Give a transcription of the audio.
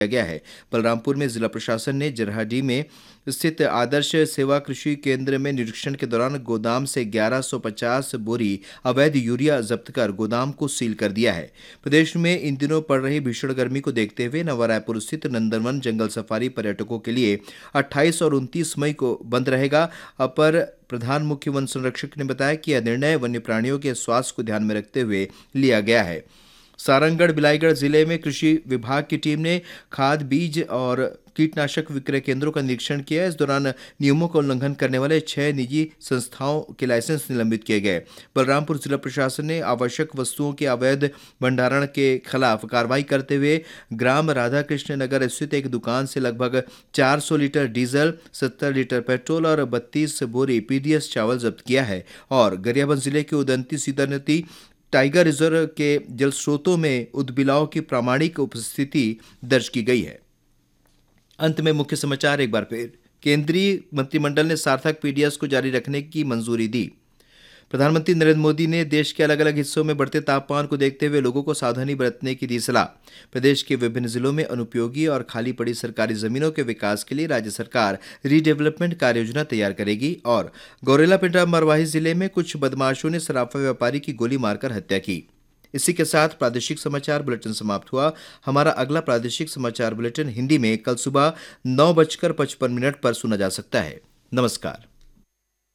गया है। बलरामपुर में जिला प्रशासन ने जरहाडी में स्थित आदर्श सेवा कृषि केंद्र में निरीक्षण के दौरान गोदाम से 1150 बोरी अवैध यूरिया जब्त कर गोदाम को सील कर दिया है। प्रदेश में इन दिनों पड़ रही भीषण गर्मी को देखते हुए नवा रायपुर स्थित नंदनवन जंगल सफारी पर्यटकों के लिए 28 और 29 मई को बंद रहेगा। अपर प्रधान मुख्य वन संरक्षक ने बताया कि यह निर्णय वन्य प्राणियों के स्वास्थ्य को ध्यान में रखते हुए लिया गया है। सारंगढ़ बिलाईगढ़ जिले में कृषि विभाग की टीम ने खाद बीज और कीटनाशक विक्रय केंद्रों का निरीक्षण किया। इस दौरान नियमों का उल्लंघन करने वाले 6 निजी संस्थाओं के लाइसेंस निलंबित किए गए। बलरामपुर जिला प्रशासन ने आवश्यक वस्तुओं के अवैध भंडारण के खिलाफ कार्रवाई करते हुए ग्राम राधा कृष्ण नगर स्थित एक दुकान से लगभग 400 लीटर डीजल, 70 लीटर पेट्रोल और 32 बोरी पीडीएस चावल जब्त किया है। और गरियाबंद जिले के उदंती सीता नदी टाइगर रिजर्व के जल स्रोतों में उदबिलाव की प्रामाणिक उपस्थिति दर्ज की गई है। अंत में मुख्य समाचार एक बार फिर। केंद्रीय मंत्रिमंडल ने सार्थक पीडीएस को जारी रखने की मंजूरी दी। प्रधानमंत्री नरेंद्र मोदी ने देश के अलग अलग हिस्सों में बढ़ते तापमान को देखते हुए लोगों को सावधानी बरतने की दी सलाह। प्रदेश के विभिन्न जिलों में अनुपयोगी और खाली पड़ी सरकारी जमीनों के विकास के लिए राज्य सरकार रीडेवलपमेंट कार्य योजना तैयार करेगी। और गौरेला पेंड्रा मरवाही जिले में कुछ बदमाशों ने सराफा व्यापारी की गोली मारकर हत्या की। इसी के साथ प्रादेशिक समाचार बुलेटिन समाप्त हुआ। हमारा अगला प्रादेशिक समाचार बुलेटिन हिंदी में कल सुबह 9:55 पर सुना जा सकता है। नमस्कार।